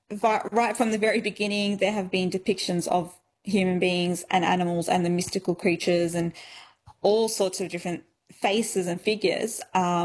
right from the very beginning, there have been depictions of human beings and animals and the mystical creatures and all sorts of different faces and figures.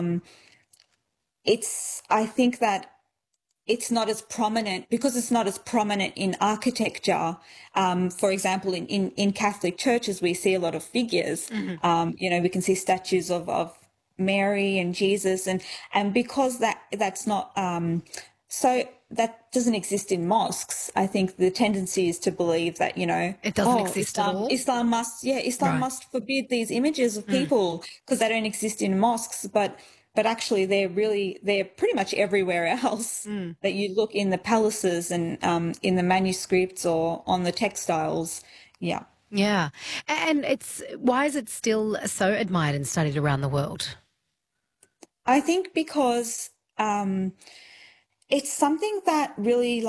I think that it's not as prominent because it's not as prominent in architecture. For example, in Catholic churches, we see a lot of figures. We can see statues of Mary and Jesus, and because that's not so that doesn't exist in mosques. I think the tendency is to believe that It doesn't oh, exist at all. Islam Right. must forbid these images of people because they don't exist in mosques, but actually they're pretty much everywhere else that you look in the palaces and in the manuscripts or on the textiles. Yeah. Yeah. And why is it still so admired and studied around the world? I think because it's something that really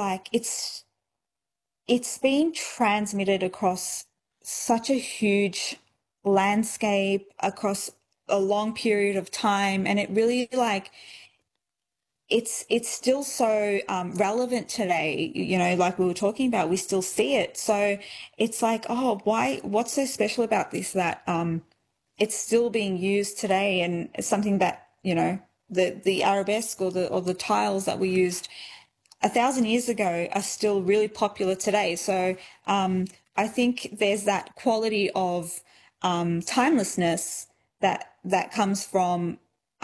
it's been transmitted across such a huge landscape across a long period of time, and it really it's still so relevant today, like we were talking about, we still see it. So it's like, oh, why, what's so special about this that it's still being used today, and it's something that, the arabesque or the tiles that we used 1,000 years ago are still really popular today. So I think there's that quality of timelessness that comes from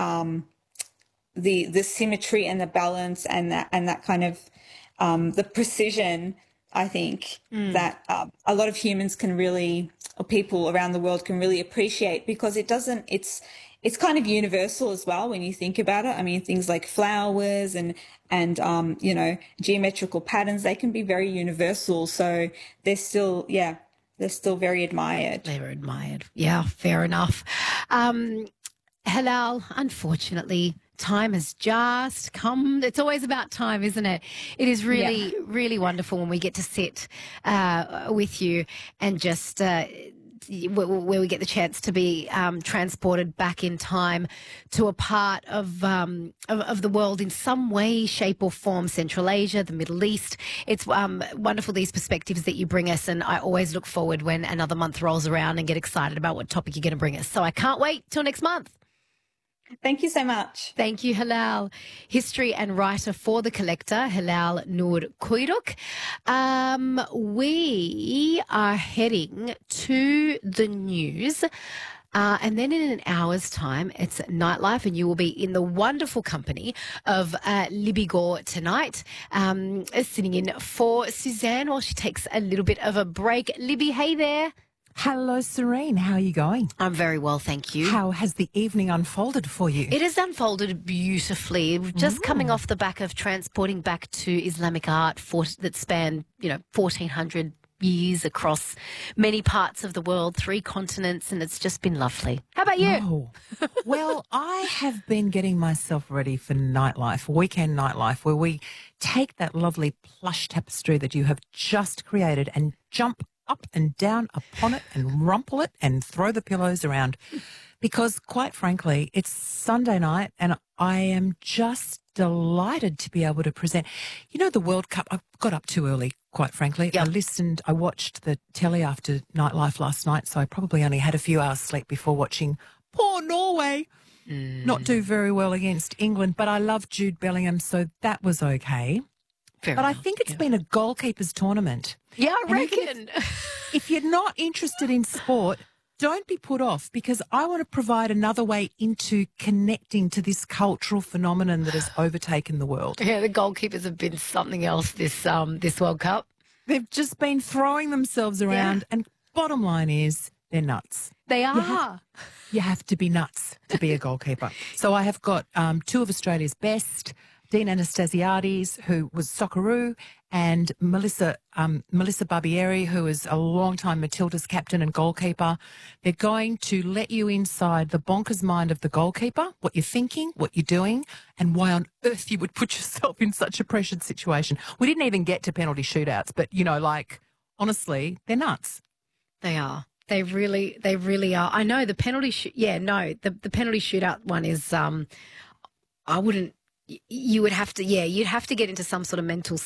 the symmetry and the balance and that kind of the precision. I think that a lot of humans can really, or people around the world can really appreciate, because it's kind of universal as well when you think about it. I mean, things like flowers and geometrical patterns, they can be very universal. So they're still very admired. They were admired. Yeah, fair enough. Halal, unfortunately, time has just come. It's always about time, isn't it? It is really, really wonderful when we get to sit with you and just where we get the chance to be transported back in time to a part of the world in some way, shape or form, Central Asia, the Middle East. It's wonderful, these perspectives that you bring us, and I always look forward when another month rolls around and get excited about what topic you're going to bring us. So I can't wait till next month. Thank you so much. Thank you, Halal. History and writer for The Collector, Halal Noor Kuyruk. We are heading to the news. And then in an hour's time, it's Nightlife, and you will be in the wonderful company of Libby Gore tonight, sitting in for Suzanne while she takes a little bit of a break. Libby, hey there. Hello, Serene. How are you going? I'm very well, thank you. How has the evening unfolded for you? It has unfolded beautifully. Just coming off the back of transporting back to Islamic art that spanned, 1,400 years across many parts of the world, 3 continents, and it's just been lovely. How about you? Oh, well, I have been getting myself ready for nightlife, weekend nightlife, where we take that lovely plush tapestry that you have just created and jump up and down upon it and rumple it and throw the pillows around, because quite frankly, it's Sunday night and I am just delighted to be able to present. The World Cup, I got up too early, quite frankly. Yep. I watched the telly after Nightlife last night, so I probably only had a few hours sleep before watching poor Norway not do very well against England. But I love Jude Bellingham, so that was okay. Fair But I enough, think it's yeah. been a goalkeepers tournament. Yeah, I And even reckon. if you're not interested in sport, don't be put off, because I want to provide another way into connecting to this cultural phenomenon that has overtaken the world. Yeah, the goalkeepers have been something else this World Cup. They've just been throwing themselves around, and bottom line is they're nuts. They are. You have to be nuts to be a goalkeeper. So I have got 2 of Australia's best, Dean Anastasiades, who was Socceroo, and Melissa Barbieri, who is a long-time Matilda's captain and goalkeeper. They're going to let you inside the bonkers mind of the goalkeeper, what you're thinking, what you're doing, and why on earth you would put yourself in such a pressured situation. We didn't even get to penalty shootouts, but, honestly, they're nuts. They are. They really are. I know the penalty the penalty shootout one is I wouldn't. You would have to, you'd have to get into some sort of mental